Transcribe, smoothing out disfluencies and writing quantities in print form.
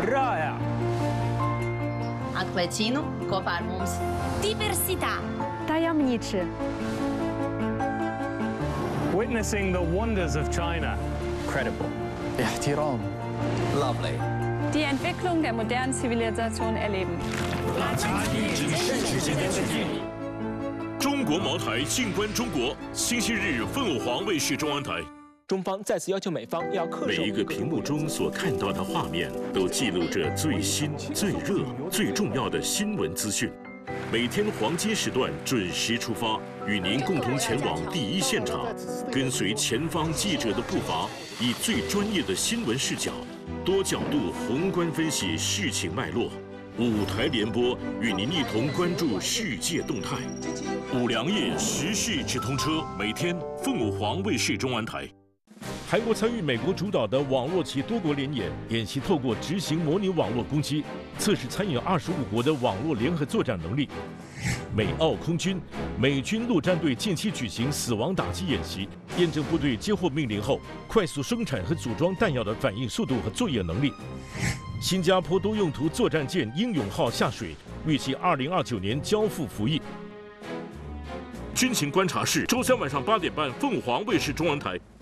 رائع. Atleticino, Copar Mums. Diversità. Tajemniczy. Witnessing the wonders of China. Credible. احترام. Lovely. Die Entwicklung der modernen Zivilisation erleben. 中国茅台静观中国，星期日凤凰黄卫视中央台。 中方再次要求美方要恪守。 每一个屏幕中所看到的画面，都记录着最新、最热、最重要的新闻资讯。每天黄金时段准时出发，与您共同前往第一现场，跟随前方记者的步伐，以最专业的新闻视角，多角度宏观分析事情脉络。五台联播与您一同关注世界动态。五粮液时事直通车，每天凤凰卫视中央台。 韩国参与美国主导的网络及多国联演，演习透过执行模拟网络攻击，测试参与25国的网络联合作战能力。美澳空军、美军陆战队近期举行死亡打击演习，验证部队接获命令后快速生产和组装弹药的反应速度和作业能力。新加坡多用途作战舰英勇号下水，预计2029年交付服役。军情观察室，周3晚上8点半，凤凰卫视中央台。